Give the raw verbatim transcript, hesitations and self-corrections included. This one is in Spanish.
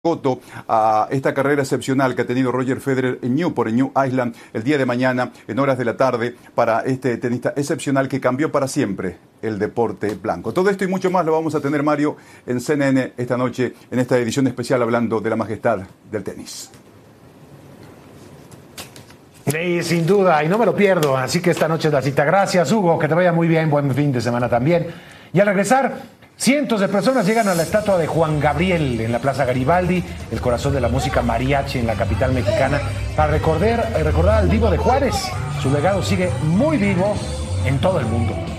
Coto a esta carrera excepcional que ha tenido Roger Federer en Newport, en New Island, el día de mañana, en horas de la tarde, para este tenista excepcional que cambió para siempre el deporte blanco. Todo esto y mucho más lo vamos a tener, Mario, en C N N esta noche, en esta edición especial hablando de la majestad del tenis. Sí, sin duda, y no me lo pierdo, así que esta noche es la cita. Gracias, Hugo, que te vaya muy bien, buen fin de semana también. Y al regresar, cientos de personas llegan a la estatua de Juan Gabriel en la Plaza Garibaldi, el corazón de la música mariachi en la capital mexicana, para recordar, recordar al Divo de Juárez. Su legado sigue muy vivo en todo el mundo.